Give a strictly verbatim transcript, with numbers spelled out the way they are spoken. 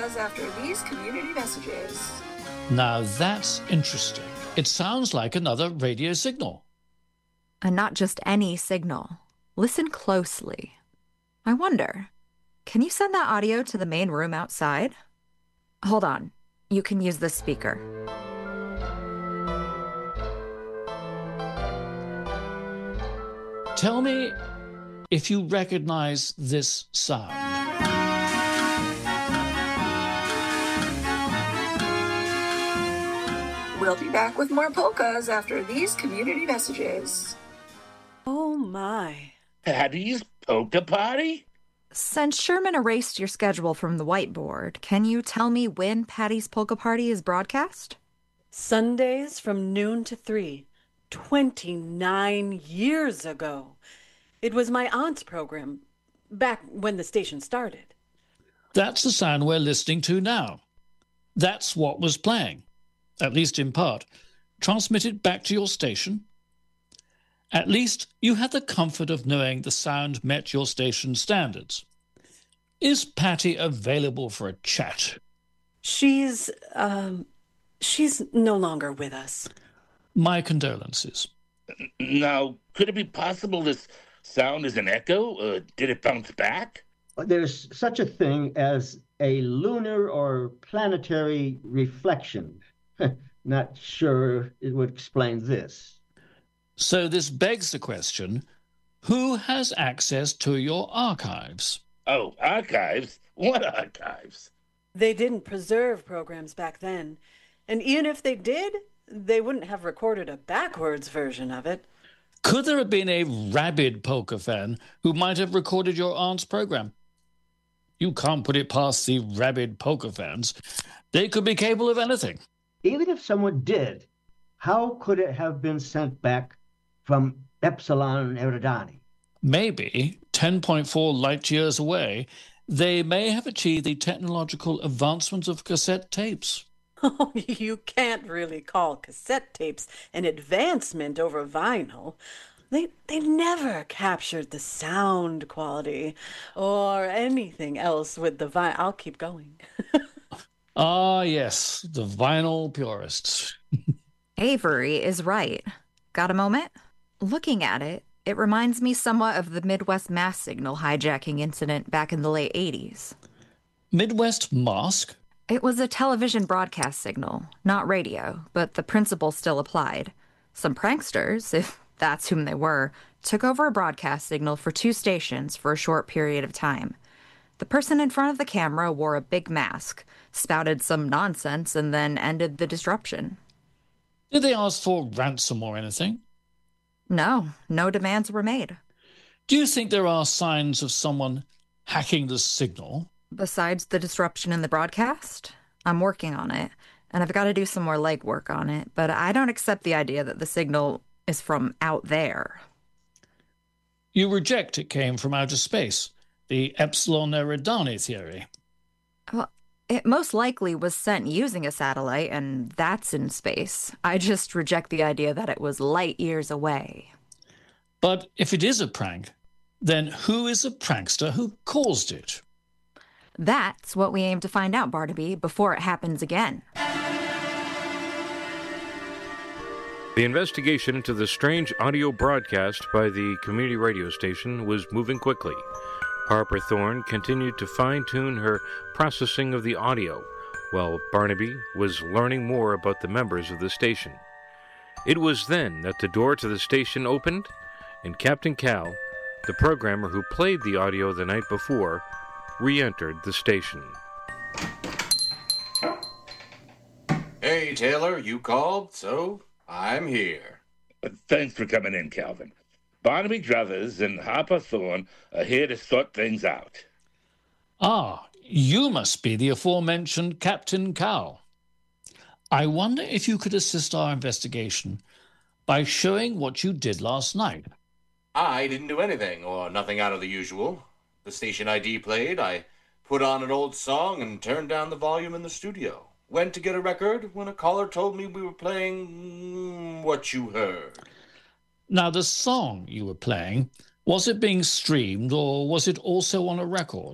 polkas after these community messages. Now that's interesting. It sounds like another radio signal. And not just any signal. Listen closely. I wonder, can you send that audio to the main room outside? Hold on. You can use this speaker. Tell me if you recognize this sound. We'll be back with more polkas after these community messages. Oh my. Patty's Polka Party? Since Sherman erased your schedule from the whiteboard, can you tell me when Patty's Polka Party is broadcast? Sundays from noon to three. Twenty-nine years ago. It was my aunt's program, back when the station started. That's the sound we're listening to now. That's what was playing, at least in part, transmitted back to your station. At least you had the comfort of knowing the sound met your station standards. Is Patty available for a chat? She's, um, she's no longer with us. My condolences. Now, could it be possible this sound is an echo? Uh, did it bounce back? There's such a thing as a lunar or planetary reflection. Not sure it would explain this. So this begs the question, who has access to your archives? Oh, archives? What archives? They didn't preserve programs back then. And even if they did, they wouldn't have recorded a backwards version of it. Could there have been a rabid polka fan who might have recorded your aunt's program? You can't put it past the rabid polka fans. They could be capable of anything. Even if someone did, how could it have been sent back from Epsilon Eridani? Maybe, ten point four light years away, they may have achieved the technological advancement of cassette tapes. Oh, you can't really call cassette tapes an advancement over vinyl. They they never captured the sound quality or anything else with the vinyl. I'll keep going. Ah, yes, the vinyl purists. Avery is right. Got a moment? Looking at it, it reminds me somewhat of the Midwest mass signal hijacking incident back in the late eighties. Midwest Mask? It was a television broadcast signal, not radio, but the principle still applied. Some pranksters, if that's whom they were, took over a broadcast signal for two stations for a short period of time. The person in front of the camera wore a big mask, spouted some nonsense, and then ended the disruption. Did they ask for ransom or anything? No, no demands were made. Do you think there are signs of someone hacking the signal? Besides the disruption in the broadcast? I'm working on it, and I've got to do some more legwork on it, but I don't accept the idea that the signal is from out there. You reject it came from outer space, the Epsilon Eridani theory. Well, it most likely was sent using a satellite, and that's in space. I just reject the idea that it was light years away. But if it is a prank, then who is the prankster who caused it? That's what we aim to find out, Barnaby, before it happens again. The investigation into the strange audio broadcast by the community radio station was moving quickly. Harper Thorne continued to fine-tune her processing of the audio, while Barnaby was learning more about the members of the station. It was then that the door to the station opened, and Captain Cal, the programmer who played the audio the night before, re-entered the station. Hey, Taylor, you called, so I'm here. Uh, Thanks for coming in, Calvin. Barnaby Druthers and Harper Thorne are here to sort things out. Ah, you must be the aforementioned Captain Cal. I wonder if you could assist our investigation by showing what you did last night. I didn't do anything, or nothing out of the usual. The station I D played, I put on an old song and turned down the volume in the studio. Went to get a record when a caller told me we were playing mm, What You Heard. Now, the song you were playing, was it being streamed or was it also on a record?